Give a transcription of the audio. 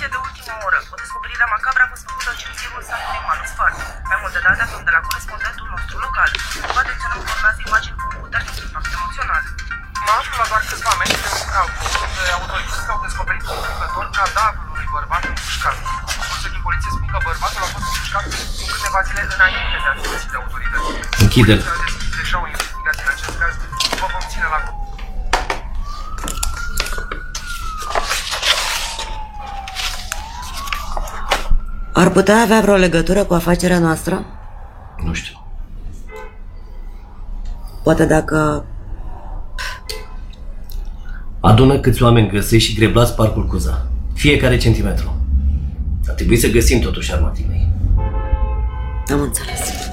Informație de ultimă oră. O descoperire macabră a fost făcută în cimitirul satului Manusfar. Mai multe date sunt de la corespondentul nostru local. Vă atenționăm că urmează imagini cu puternic impact emoțional. Mă aflu la doar câțiva metri de un calcul, unde autoritățile au descoperit un încăpător cadavrul unui bărbat împușcat. Surse din poliție spun că bărbatul a fost împușcat cu câteva zile înainte de a fi găsit de autorități. Închide-l. Poliția a deschis deja o investigație în acest caz. Vă vom ține la cont. Ar putea avea vreo legătură cu afacerea noastră? Nu știu. Poate dacă... Adună câți oameni găsești și greblați parcul Cuza. Fiecare centimetru. Ar trebui să găsim totuși armatii mei. Am înțeles.